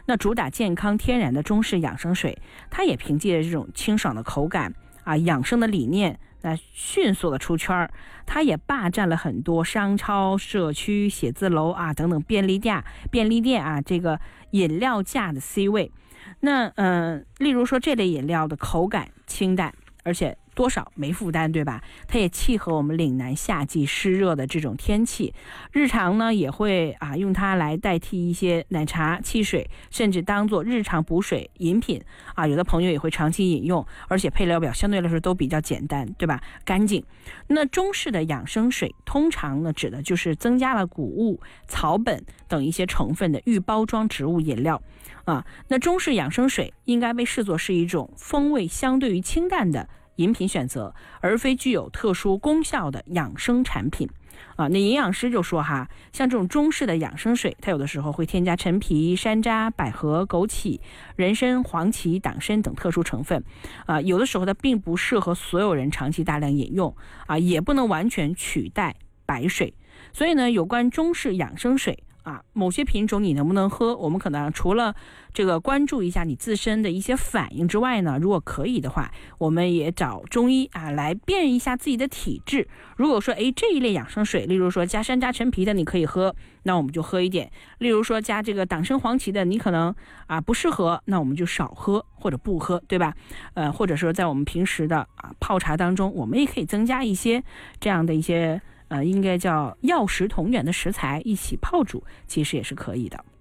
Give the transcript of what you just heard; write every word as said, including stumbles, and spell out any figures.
那主打健康天然的中式养生水，它也凭借着这种清爽的口感啊，养生的理念，那迅速的出圈，它也霸占了很多商超、社区、写字楼啊等等便利店、便利店啊这个饮料架的 C 位。那嗯、呃，例如说这类饮料的口感清淡，而且多少没负担，对吧？它也契合我们岭南夏季湿热的这种天气，日常呢也会啊用它来代替一些奶茶、汽水，甚至当做日常补水饮品啊。有的朋友也会长期饮用，而且配料表相对来说都比较简单，对吧？干净。那中式的养生水通常呢指的就是增加了谷物、草本等一些成分的预包装植物饮料啊。那中式养生水应该被视作是一种风味相对于清淡的饮品选择，而非具有特殊功效的养生产品啊。那营养师就说哈，像这种中式的养生水，它有的时候会添加陈皮、山楂、百合、枸杞、人参、黄芪、党参等特殊成分啊，有的时候它并不适合所有人长期大量饮用啊，也不能完全取代白水。所以呢，有关中式养生水啊，某些品种你能不能喝，我们可能除了这个关注一下你自身的一些反应之外呢，如果可以的话，我们也找中医啊来辨一下自己的体质。如果说诶这一类养生水，例如说加山楂、陈皮的你可以喝，那我们就喝一点；例如说加这个党参、黄芪的你可能啊不适合，那我们就少喝或者不喝，对吧？呃，或者说在我们平时的啊泡茶当中，我们也可以增加一些这样的一些呃，应该叫药食同源的食材一起泡煮，其实也是可以的。